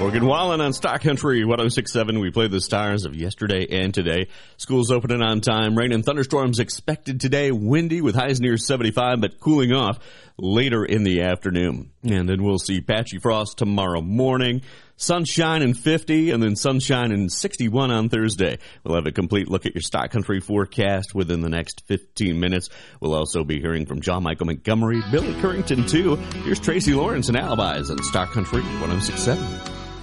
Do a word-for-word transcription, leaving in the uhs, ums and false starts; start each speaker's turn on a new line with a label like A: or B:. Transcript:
A: Morgan Wallen on Star Country one oh six point seven. We play the stars of yesterday and today. School's opening on time. Rain and thunderstorms expected today. Windy with highs near seventy-five, but cooling off later in the afternoon. And then we'll see patchy frost tomorrow morning. Sunshine and fifty, and then sunshine and sixty-one on Thursday. We'll have a complete look at your Stock Country forecast within the next fifteen minutes. We'll also be hearing from John Michael Montgomery, Billy Currington, too. Here's Tracy Lawrence and Alibis on Stock Country one oh six point seven.